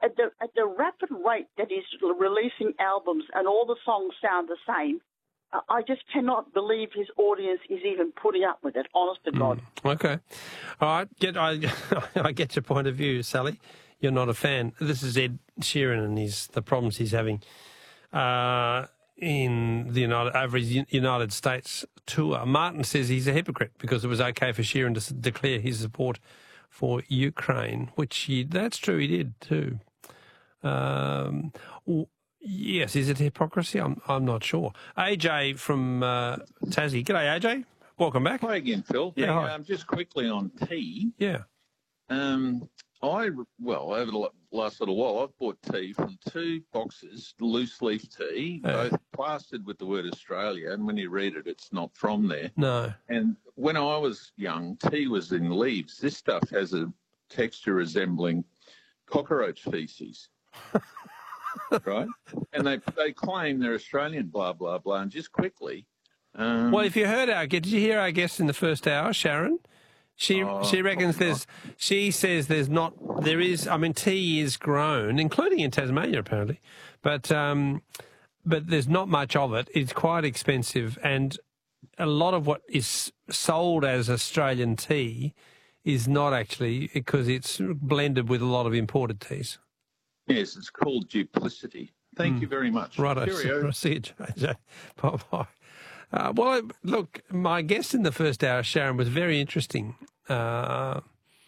at the rapid rate that he's releasing albums and all the songs sound the same, I just cannot believe his audience is even putting up with it, honest to God. Okay. All right. I get your point of view, Sally. You're not a fan. This is Ed Sheeran and the problems he's having in the over his United States tour. Martin says he's a hypocrite because it was okay for Sheeran to declare his support for Ukraine, which that's true, he did too. Yes, is it hypocrisy? I'm not sure. AJ from Tassie. G'day, AJ. Welcome back. Hi again, Phil. Yeah, hi. Just quickly on tea. Yeah. Over the last little while, I've bought tea from 2 boxes, loose leaf tea, both plastered with the word Australia, and when you read it, it's not from there. No. And when I was young, tea was in leaves. This stuff has a texture resembling cockroach feces. Right? And they claim they're Australian, blah, blah, blah. And just quickly... well, if you heard did you hear our guest in the first hour, Sharon? She reckons she says there is, I mean, tea is grown, including in Tasmania apparently, but there's not much of it. It's quite expensive, and a lot of what is sold as Australian tea is not actually, because it's blended with a lot of imported teas. Yes, it's called duplicity. Thank you very much. Right, I see it, JJ. Bye-bye. Well, look, my guest in the first hour, Sharon, was very interesting about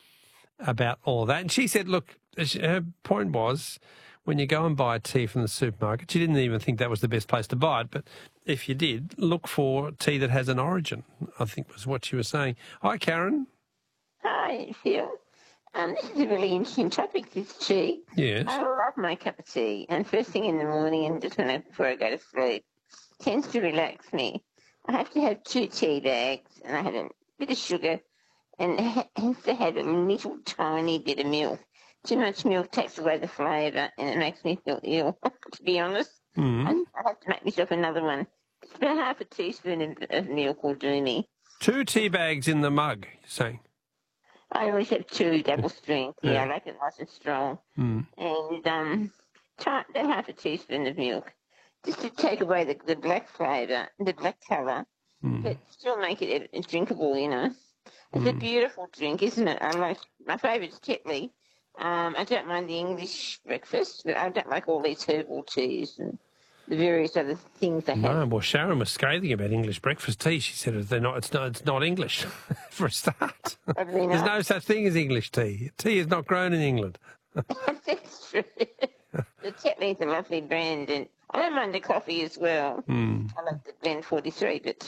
all that. And she said, look, her point was, when you go and buy tea from the supermarket, she didn't even think that was the best place to buy it, but if you did, look for tea that has an origin, I think was what she was saying. Hi, Karen. Hi, Phil. This is a really interesting topic, this tea. Yes. I love my cup of tea, and first thing in the morning and just before I go to sleep, tends to relax me. I have to have 2 tea bags, and I have a bit of sugar, and have to have a little tiny bit of milk. Too much milk takes away the flavour, and it makes me feel ill, to be honest. I have to make myself another one. It's about half a teaspoon of milk will do me. 2 tea bags in the mug, you're saying? I always have 2 double strength. Yeah, I like it nice and strong. And about half a teaspoon of milk, just to take away the black flavour, the black colour, but still make it drinkable, you know. It's a beautiful drink, isn't it? My favourite's Tetley. I don't mind the English breakfast, but I don't like all these herbal teas and the various other things they have. No, well, Sharon was scathing about English breakfast tea. She said it's not English, for a start. There's no such thing as English tea. Tea is not grown in England. That's true. The Tetley's a lovely brand, and I don't mind the coffee as well. I like the blend 43, but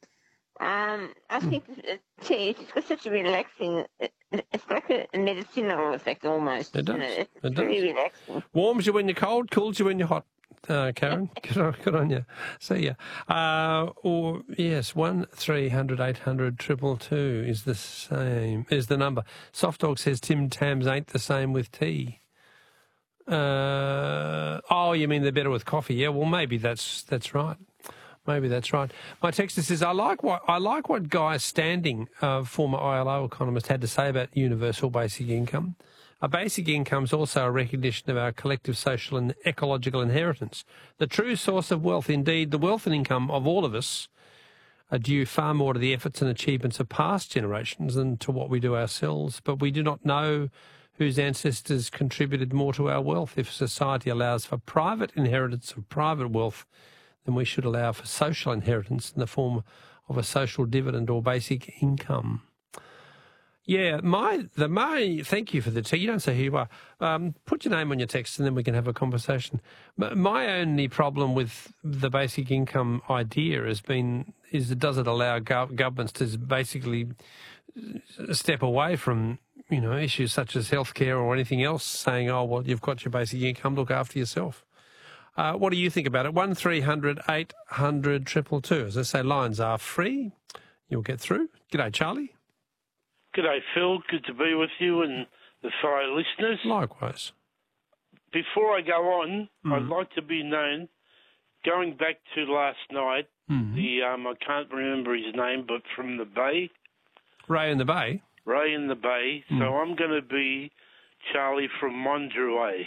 I think tea, it's got such a relaxing, it's like a medicinal effect almost. It does. It's It really does. relaxing. Warms you when you're cold, cools you when you're hot. Karen, good on you. See ya. Or yes, 1300 800 222 is the same. Is the number. Soft Dog says Tim Tams ain't the same with tea. You mean they're better with coffee? Yeah, well maybe that's right. Maybe that's right. My texter says I like what Guy Standing, former ILO economist, had to say about universal basic income. A basic income is also a recognition of our collective social and ecological inheritance. The true source of wealth, indeed, the wealth and income of all of us, are due far more to the efforts and achievements of past generations than to what we do ourselves. But we do not know whose ancestors contributed more to our wealth. If society allows for private inheritance of private wealth, then we should allow for social inheritance in the form of a social dividend or basic income. Yeah, thank you for the text. You don't say who you are. Put your name on your text and then we can have a conversation. My only problem with the basic income idea is does it allow governments to basically step away from, issues such as healthcare or anything else, saying, oh, well, you've got your basic income, look after yourself. What do you think about it? 1300 800 222. As I say, lines are free. You'll get through. G'day, Charlie. G'day, Phil. Good to be with you and the fellow listeners. Likewise. Before I go on, I'd like to be known, going back to last night, I can't remember his name, but from the Bay. Ray in the Bay? Ray in the Bay. So I'm going to be Charlie from Mondruay.